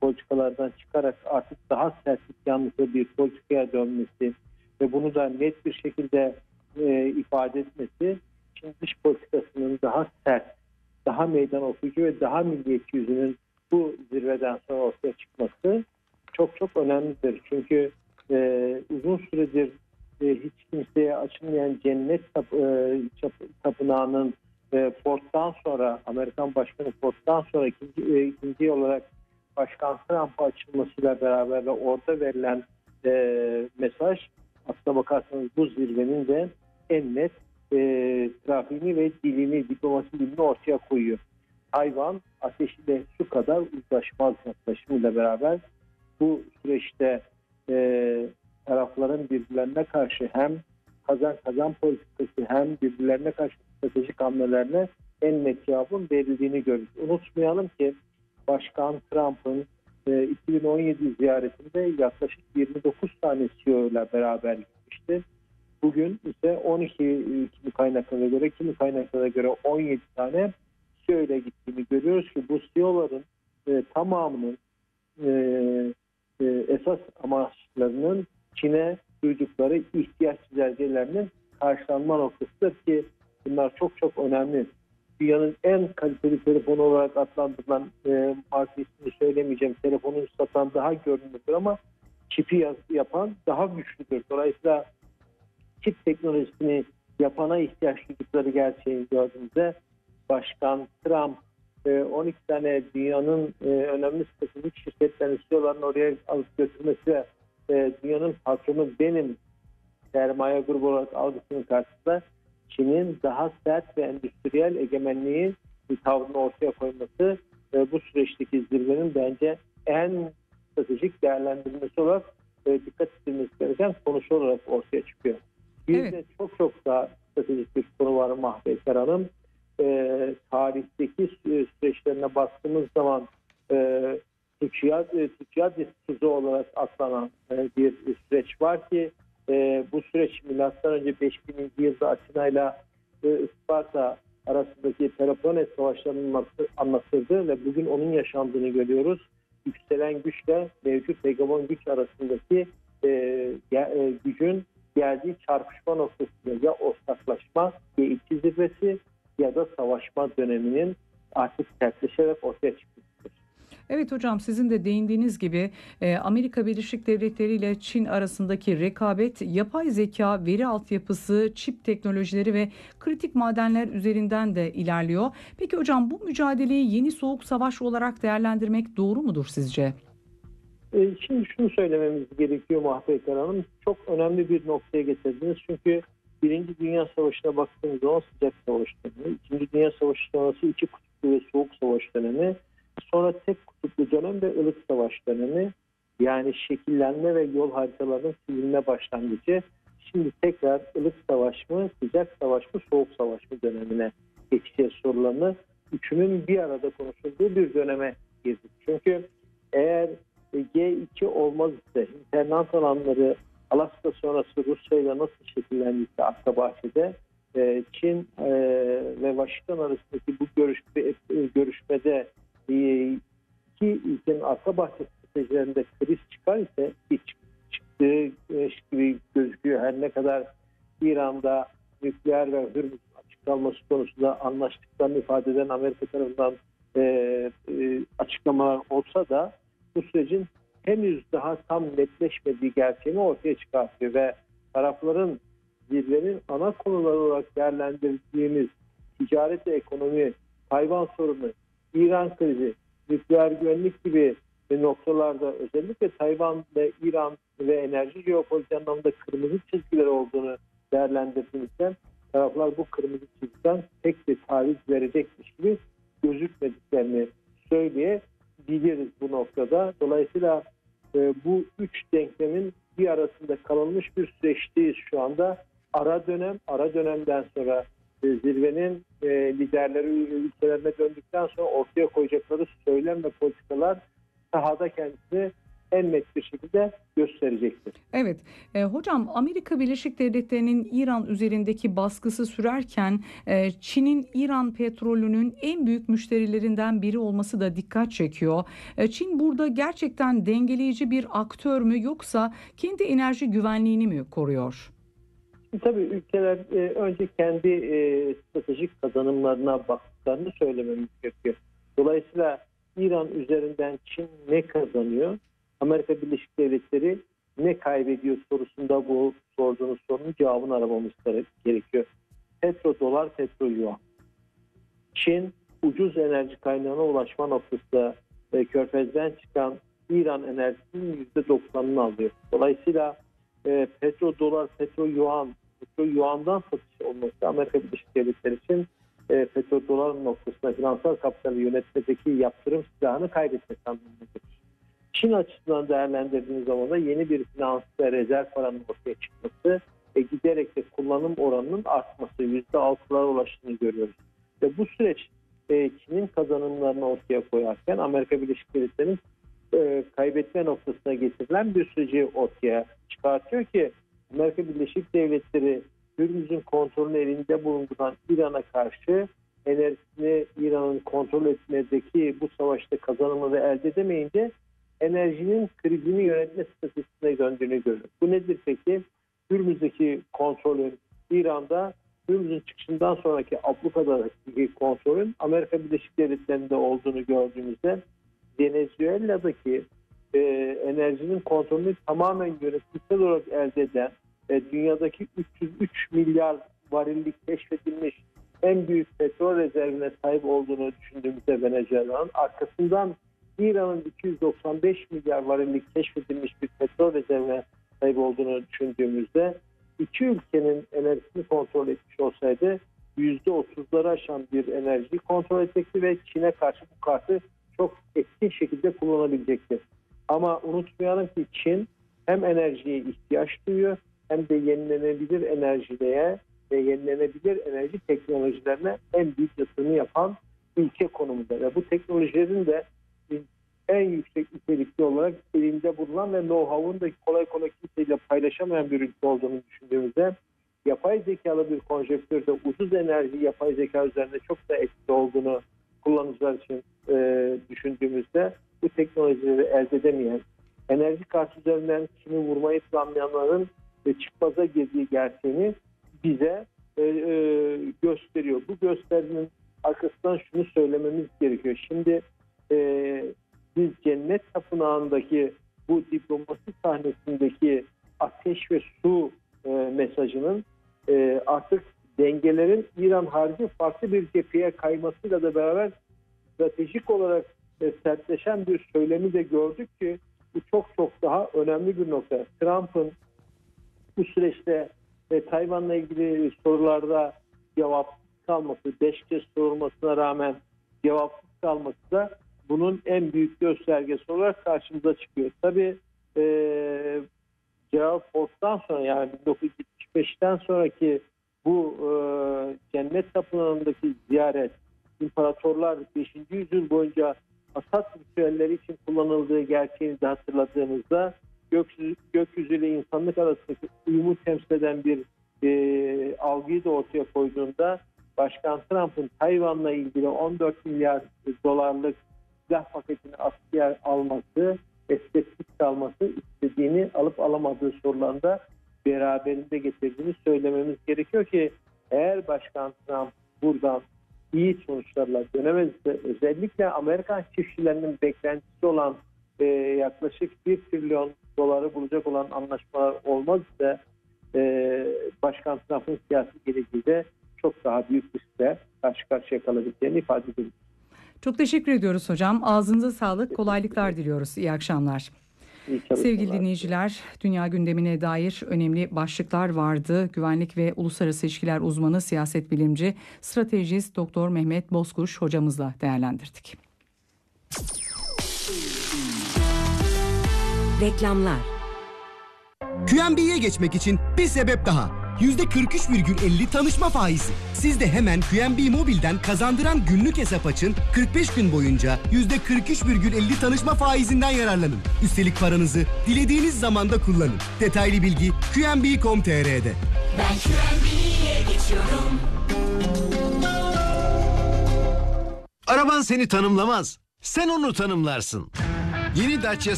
politikalardan çıkarak artık daha sertlik yanlısı bir politikaya dönmesi ve bunu da net bir şekilde ifade etmesi, Çin dış politikasının daha sert, daha meydan okuyucu ve daha milliyetçi yüzünün bu zirveden sonra ortaya çıkması çok çok önemlidir. Çünkü uzun süredir hiç kimseye açılmayan cennet tapınağının Ford'dan sonra, Amerikan Başkanı Ford'dan sonra ikinci olarak Başkan Trump'a açılmasıyla beraber ve orada verilen mesaj, aslına bakarsanız bu zirvenin de en net trafiğini ve dilini, diplomasi dilini ortaya koyuyor. Tayvan ateşiyle su kadar uzlaşmaz yaklaşımıyla beraber bu süreçte tarafların birbirlerine karşı hem kazan kazan politikası hem birbirlerine karşı stratejik hamlelerine en net cevabın verildiğini görürüz. Unutmayalım ki Başkan Trump'ın 2017 ziyaretinde yaklaşık 29 tane CEO ile beraber gitmişti. Bugün ise 12 kimi kaynaklara göre, kimi kaynaklara göre 17 tane CEO ile gittiğini görüyoruz ki bu CEO'ların tamamının esas amaçlarının Çin'e duydukları ihtiyaç çizelgelerinin karşılanma noktasıdır ki bunlar çok çok önemli. Dünyanın en kaliteli telefonu olarak adlandırılan marka ismini söylemeyeceğim. Telefonu satan daha görünürdür ama çipi yapan daha güçlüdür. Dolayısıyla çip teknolojisini yapana ihtiyaç duydukları gerçeğini gördüğümüzde Başkan Trump 12 tane dünyanın önemli stratejik şirketlerini CEO'larını oraya alıp götürmesi ve dünyanın patronu benim sermaye grubu olarak algısının karşısında Çin'in daha sert ve endüstriyel egemenliği tavrını ortaya koyması bu süreçteki zirvenin bence en stratejik değerlendirilmesi olarak dikkat edilmesi gereken konusu olarak ortaya çıkıyor. Bir de çok çok daha stratejik bir konu var Mahveker Hanım. Tarihteki süreçlerine baktığımız zaman Tüccar tuzu olarak atlanan bir süreç var ki bu süreç M.Ö. 5000. yılda Atina ile Isparta arasındaki Peloponnes savaşlarının anlatıldığı ve bugün onun yaşandığını görüyoruz. Yükselen güçle mevcut hegemon güç arasındaki gücün geldiği çarpışma noktasında ya ortaklaşma ya iç zirvesi ya da savaşma döneminin artık sertleşerek ortaya çıkmıştır. Evet hocam, sizin de değindiğiniz gibi Amerika Birleşik Devletleri ile Çin arasındaki rekabet yapay zeka, veri altyapısı, çip teknolojileri ve kritik madenler üzerinden de ilerliyor. Peki hocam, bu mücadeleyi yeni soğuk savaş olarak değerlendirmek doğru mudur sizce? Şimdi şunu söylememiz gerekiyor Mahveker Hanım. Çok önemli bir noktaya getirdiniz. Çünkü Birinci Dünya Savaşı'na baktığımız zaman sıcak savaş dönemi, İkinci Dünya Savaşı sonrası iki kutuplu ve soğuk savaş dönemi, sonra tek kutuplu dönem ve ılık savaş dönemi, yani şekillenme ve yol haritalarının çizilme başlangıcı. Şimdi tekrar ılık savaş mı, sıcak savaş mı, soğuk savaş mı dönemine geçeceğiz sorularını üçünün bir arada konuşulduğu bir döneme girdik. Çünkü eğer G2 olmaz ise internat alanları Alaska sonrası Rusya ile nasıl şekillendiyse Akbabahçe'de Çin ve Washington arasındaki bu görüşmede iki ülkenin Akbabahçe stratejilerinde kriz çıkar ise hiç çıktığı gibi gözüküyor. Her ne kadar İran'da nükleer ve Hürmüz açık kalması konusunda anlaştıklarını ifade eden Amerika tarafından açıklamalar olsa da bu sürecin henüz daha tam netleşmediği gerçeğini ortaya çıkartıyor ve tarafların zirvenin ana konuları olarak değerlendirdiğimiz ticaret ve ekonomi, Tayvan sorunu, İran krizi, nükleer güvenlik gibi noktalarda özellikle Tayvan ve İran ve enerji jeopolitik anlamda kırmızı çizgiler olduğunu değerlendirdiğimizden taraflar bu kırmızı çizgiden pek bir taviz verecekmiş gibi gözükmediklerini söyleyebiliriz bu noktada. Dolayısıyla bu üç denklemin bir arasında kalınmış bir süreçteyiz şu anda. Ara dönemden sonra zirvenin liderleri ülkelerine döndükten sonra ortaya koyacakları söylem ve politikalar sahada kendisini en net bir şekilde gösterecektir. Evet, hocam Amerika Birleşik Devletleri'nin İran üzerindeki baskısı sürerken Çin'in İran petrolünün en büyük müşterilerinden biri olması da dikkat çekiyor. Çin burada gerçekten dengeleyici bir aktör mü yoksa kendi enerji güvenliğini mi koruyor? Tabii ülkeler önce kendi stratejik kazanımlarına baktıklarını söylememiz gerekiyor. Dolayısıyla İran üzerinden Çin ne kazanıyor? Amerika Birleşik Devletleri ne kaybediyor sorusunda bu sorduğunuz sorunun cevabını aramamız gerekiyor. Petro-dolar, petro-yuan. Çin ucuz enerji kaynağına ulaşma noktasında Körfez'den çıkan İran enerjisinin %90'ını alıyor. Dolayısıyla petro-dolar, petro-yuan'dan satış olması Amerika Birleşik Devletleri için petro-dolar noktasında finansal kapitali yönetmedeki yaptırım silahını kaybetmek anlamına gelir. Çin açısından değerlendirdiğiniz zaman da yeni bir finans ve rezerv paranın ortaya çıkması ve giderek de kullanım oranının artması, %6'lara ulaştığını görüyoruz. Ve bu süreç Çin'in kazanımlarını ortaya koyarken Amerika Birleşik Devletleri'nin kaybetme noktasına getirilen bir süreci ortaya çıkartıyor ki Amerika Birleşik Devletleri Hürmüz'ün kontrolünü elinde bulunduran İran'a karşı enerjisini İran'ın kontrol etmedeki bu savaşta kazanımını elde edemeyince enerjinin krizini yönetme stratejisine döndüğünü görüyoruz. Bu nedir peki? Hürmüz'deki kontrolün İran'da, Hürmüz'ün çıkışından sonraki ablukadaki kontrolün Amerika Birleşik Devletleri'nde olduğunu gördüğümüzde Venezuela'daki enerjinin kontrolünü tamamen yönetimsel olarak elde eden dünyadaki 303 milyar varillik keşfedilmiş en büyük petrol rezervine sahip olduğunu düşündüğümüzde Venezuela'nın arkasından İran'ın 295 milyar varillik keşfedilmiş bir petrol rezervine sahip olduğunu düşündüğümüzde iki ülkenin enerjisini kontrol etmiş olsaydı %30'ları aşan bir enerjiyi kontrol edecekti ve Çin'e karşı bu kartı çok etkin şekilde kullanabilecekti. Ama unutmayalım ki Çin hem enerjiye ihtiyaç duyuyor hem de yenilenebilir enerjiye ve yenilenebilir enerji teknolojilerine en büyük yatırımı yapan ülke konumunda. Ve bu teknolojilerin de en yüksek nitelikli olarak elinde bulunan ve know-how'un da kolay kolay kimseyle paylaşamayan bir ülke olduğunu düşündüğümüzde yapay zekalı bir konjektörde ucuz enerji yapay zeka üzerinde çok da etkili olduğunu kullanıcılar için düşündüğümüzde bu teknolojileri elde edemeyen, enerji kartı üzerinden Çin'i vurmayı planlayanların çıkmaza girdiği gerçeğini bize gösteriyor. Bu gösterinin arkasından şunu söylememiz gerekiyor. Şimdi biz cennet tapınağındaki bu diplomasi sahnesindeki ateş ve su mesajının artık dengelerin İran harici farklı bir cepheye kaymasıyla da beraber stratejik olarak sertleşen bir söylemi de gördük ki bu çok çok daha önemli bir nokta. Trump'ın bu süreçte Tayvan'la ilgili sorularda cevapsız kalması, 5 kez sorulmasına rağmen cevapsız kalması da bunun en büyük göstergesi olarak karşımıza çıkıyor. Tabii Gerald Ford'dan sonra yani 1975'ten sonraki bu cennet tapınağındaki ziyaret, imparatorlar 5. yüzyıl boyunca hasat ritüelleri için kullanıldığı gerçeğini de hatırladığımızda gökyüzüyle insanlık arasındaki uyumu temsil eden bir algıyı da ortaya koyduğunda Başkan Trump'ın Tayvan'la ilgili 14 milyar dolarlık silah paketini askıya alması, estetik kalması, istediğini alıp alamadığı sorularında beraberinde getirdiğini söylememiz gerekiyor ki eğer Başkan Trump buradan iyi sonuçlarla dönemezse özellikle Amerikan çiftçilerinin beklentisi olan yaklaşık 1 trilyon doları bulacak olan anlaşmalar olmaz ise Başkan Trump'ın siyasi geleceği de çok daha büyük riskle karşı karşıya kalabileceğini ifade ediyoruz. Çok teşekkür ediyoruz hocam. Ağzınıza sağlık, kolaylıklar diliyoruz. İyi akşamlar. Sevgili dinleyiciler, dünya gündemine dair önemli başlıklar vardı. Güvenlik ve uluslararası ilişkiler uzmanı, siyaset bilimci, stratejist Doktor Mehmet Bozkuş hocamızla değerlendirdik. Reklamlar. QNB'ye geçmek için bir sebep daha. %43,50 tanışma faizi. Siz de hemen QNB Mobil'den kazandıran günlük hesap açın, 45 gün boyunca %43,50 tanışma faizinden yararlanın. Üstelik paranızı dilediğiniz zamanda kullanın. Detaylı bilgi QNB.com.tr'de. Ben QNB'ye geçiyorum. Araban seni tanımlamaz. Sen onu tanımlarsın. Yeni Dacia